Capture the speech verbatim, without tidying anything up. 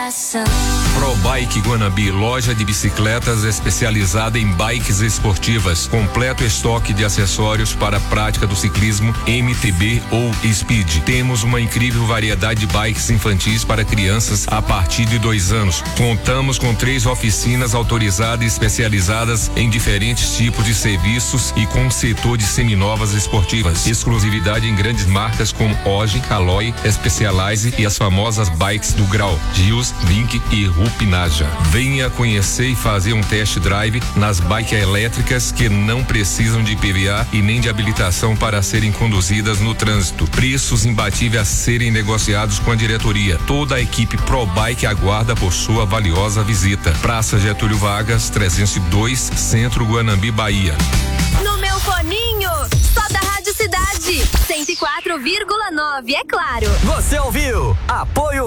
coração. ProBike Guanambi, loja de bicicletas especializada em bikes esportivas, completo estoque de acessórios para a prática do ciclismo, M T B ou Speed. Temos uma incrível variedade de bikes infantis para crianças a partir de dois anos. Contamos com três oficinas autorizadas e especializadas em diferentes tipos de serviços e com setor de seminovas esportivas. Exclusividade em grandes marcas como Ogi, Caloi, Specialized e as famosas bikes do Grau, Gius, Vink e Rupinaja. Venha conhecer e fazer um test drive nas bikes elétricas que não precisam de I P V A e nem de habilitação para serem conduzidas no trânsito. Preços imbatíveis a serem negociados com a diretoria. Toda a equipe ProBike aguarda por sua valiosa visita. Praça Getúlio Vargas, trezentos e dois, Centro, Guanambi, Bahia. No meu foninho, só da Rádio Cidade, cento e quatro vírgula nove, é claro. Você ouviu? Apoio